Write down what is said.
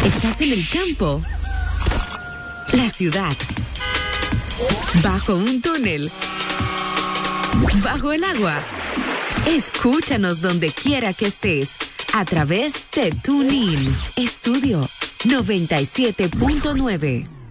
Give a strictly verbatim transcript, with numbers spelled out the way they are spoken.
¿Estás en el campo? La ciudad. ¿Bajo un túnel? ¿Bajo el agua? Escúchanos donde quiera que estés a través de TuneIn. Estudio noventa y siete punto nueve.